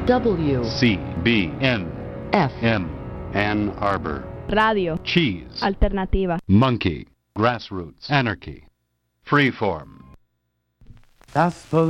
W CBN F Ann Arbor. Radio. Cheese. Alternativa. Monkey. Grassroots. Anarchy. Freeform. Gospel